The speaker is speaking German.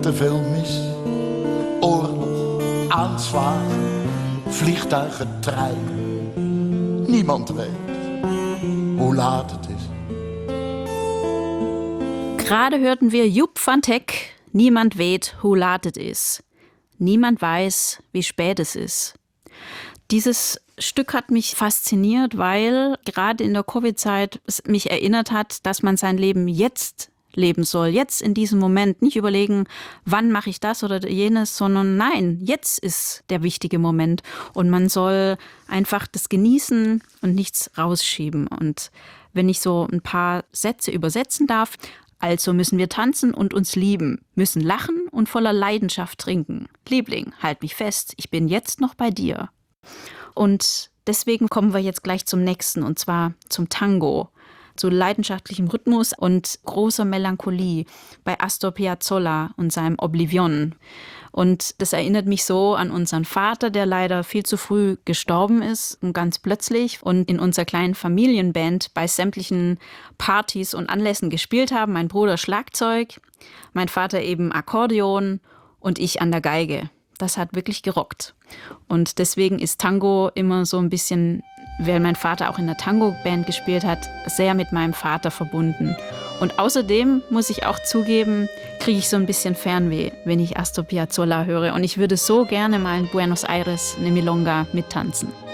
te veel mis. Oorlog, aanslagen, vliegtuigen, treinen. Niemand weet hoe laat het is. Gerade hörten wir Joep van Teck, Niemand weet hoe laat het is. Niemand weiß, wie spät es ist. Dieses Stück hat mich fasziniert, weil gerade in der Covid-Zeit es mich erinnert hat, dass man sein Leben jetzt leben soll, jetzt in diesem Moment. Nicht überlegen, wann mache ich das oder jenes, sondern nein, jetzt ist der wichtige Moment. Und man soll einfach das genießen und nichts rausschieben. Und wenn ich so ein paar Sätze übersetzen darf: Also müssen wir tanzen und uns lieben, müssen lachen und voller Leidenschaft trinken. Liebling, halt mich fest, ich bin jetzt noch bei dir. Und deswegen kommen wir jetzt gleich zum nächsten, und zwar zum Tango. Zu leidenschaftlichem Rhythmus und großer Melancholie bei Astor Piazzolla und seinem Oblivion. Und das erinnert mich so an unseren Vater, der leider viel zu früh gestorben ist und ganz plötzlich und in unserer kleinen Familienband bei sämtlichen Partys und Anlässen gespielt haben. Mein Bruder Schlagzeug, mein Vater eben Akkordeon und ich an der Geige. Das hat wirklich gerockt. Und deswegen ist Tango immer so ein bisschen, weil mein Vater auch in der Tango-Band gespielt hat, sehr mit meinem Vater verbunden. Und außerdem, muss ich auch zugeben, kriege ich so ein bisschen Fernweh, wenn ich Astor Piazzolla höre. Und ich würde so gerne mal in Buenos Aires eine Milonga mittanzen.